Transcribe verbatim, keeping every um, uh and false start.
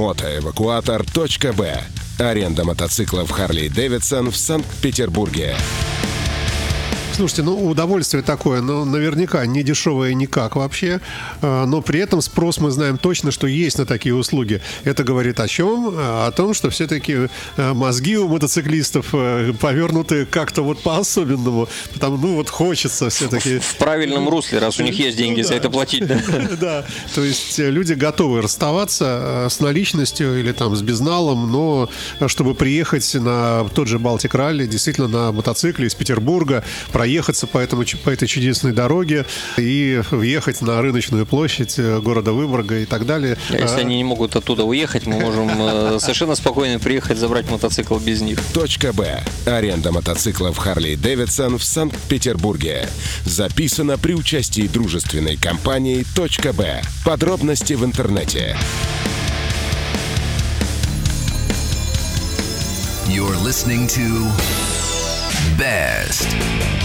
мотоэвакуатор точка бэ. Аренда мотоциклов Harley Davidson в Санкт-Петербурге. Слушайте, ну удовольствие такое, но наверняка не дешевое никак вообще, но при этом спрос мы знаем точно, что есть на такие услуги. Это говорит о чем? О том, что все-таки мозги у мотоциклистов повернуты как-то вот по-особенному, потому ну вот хочется все-таки... В правильном русле, раз у них есть деньги за это платить. Да, то есть люди готовы расставаться с наличностью или там с безналом, но чтобы приехать на тот же Балтик Ралли, действительно на мотоцикле из Петербурга, проехаться по, этому, по этой чудесной дороге и въехать на рыночную площадь города Выборга и так далее. А если они не могут оттуда уехать, мы можем совершенно спокойно приехать забрать мотоцикл без них. Точка Б. Аренда мотоциклов Harley Davidson в Санкт-Петербурге. Записано при участии дружественной компании Точка Б. Подробности в интернете. You're listening to Best.